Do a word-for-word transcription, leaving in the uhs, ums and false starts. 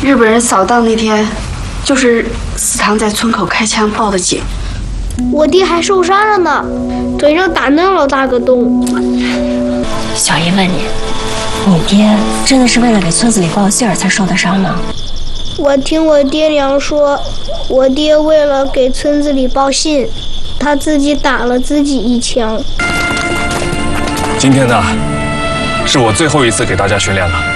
日本人扫荡那天，就是司堂在村口开枪报的警。 我爹还受伤了呢，腿上打那老大个洞。 小姨问你，你爹真的是为了给村子里报信儿才受的伤吗？ 我听我爹娘说，我爹为了给村子里报信，他自己打了自己一枪。 今天呢，是我最后一次给大家训练了。